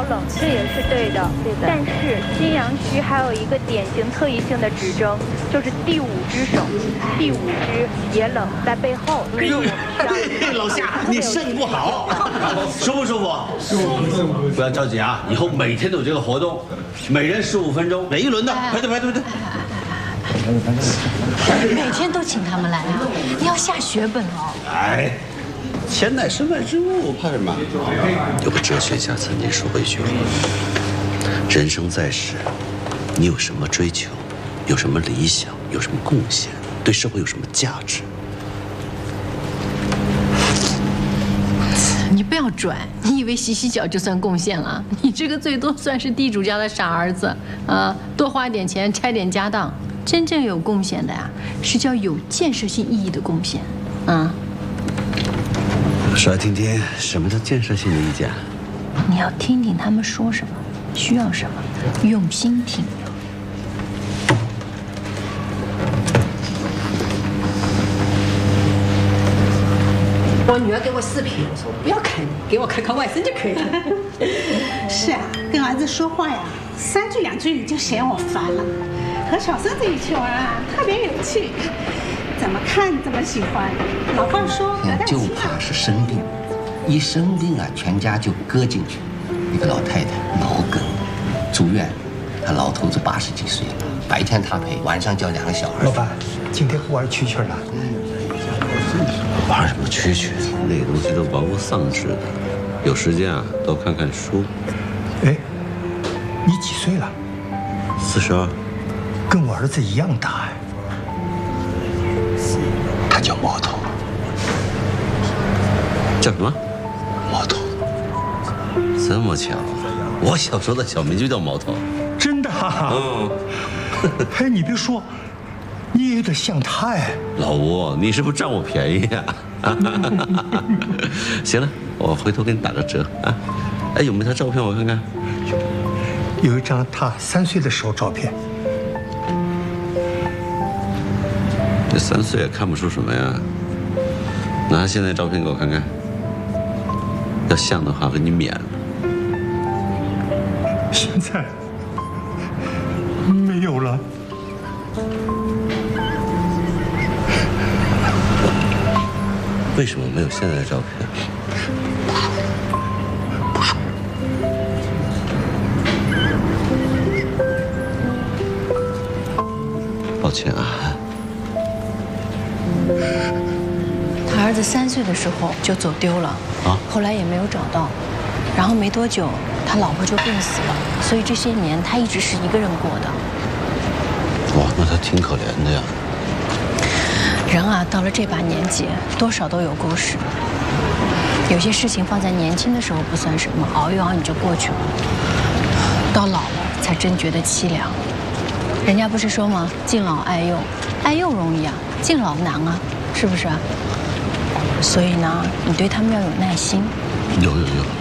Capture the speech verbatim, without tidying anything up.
冷，这也是对的。对的。但是金阳区还有一个典型特异性的指征，就是第五只手，第五只也冷在背后。哎呦， 老夏，你肾不好，舒不舒服？舒服。不要着急啊，以后每天都有这个活动，每人十五分钟，每一轮的，排队排队排队。 每天都请他们来啊？你要下血本哦。 哎。 钱乃身外之物，怕什么？ 有个哲学家曾经说过一句话：人生在世，你有什么追求，有什么理想，有什么贡献，对社会有什么价值？ 你不要拽，你以为洗洗脚就算贡献了？你这个最多算是地主家的傻儿子啊！多花点钱拆点家当，真正有贡献的呀，是叫有建设性意义的贡献，啊。 说来听听，什么叫建设性的意见？ 你要听听他们说什么，需要什么，用心听。 我女儿给我视频，我说不要看你，给我看看外甥就可以了。 是啊，跟儿子说话呀，三句两句你就嫌我烦了。和小孙子一起玩啊，特别有趣。 怎么看怎么喜欢，老话说隔代就怕是生病，一生病啊，全家就搁进去。一个老太太脑梗住院，她老头子八十几岁了，白天她陪，晚上叫两个小孩。 老板，今天不玩蛐蛐了？ 玩什么蛐蛐？那个东西都玩物丧志的。有时间啊，多看看书。 哎，你几岁了？ 四十二， 跟我儿子一样大哎。 他叫毛头， 叫什么？ 毛头。 这么巧，我小时候的小名就叫毛头。 真的啊？嗯。哎，你别说，你也有点像他哎。 老吴，你是不是占我便宜呀？行了，我回头给你打个折啊。哎，有没有他照片？我看看。 有一张他三岁的时候照片。 这三岁也看不出什么呀，拿现在照片给我看看。要像的话，给你免了。 现在没有了。 为什么没有现在的照片？ 不说。 抱歉啊。 他儿子三岁的时候就走丢了，啊，后来也没有找到，然后没多久他老婆就病死了，所以这些年他一直是一个人过的。 哇，那他挺可怜的呀。 人啊，到了这把年纪，多少都有故事。有些事情放在年轻的时候不算什么，熬一熬你就过去了。到老了才真觉得凄凉。人家不是说吗？敬老爱幼，爱幼容易啊，敬老难啊，是不是？所以呢，你对他们要有耐心。 有有有。